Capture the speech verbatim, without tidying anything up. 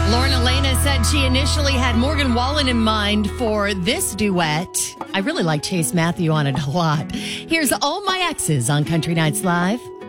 Lauren Elena said she initially had Morgan Wallen in mind for this duet. I really like Chase Matthew on it a lot. Here's All My Exes on Country Nights Live.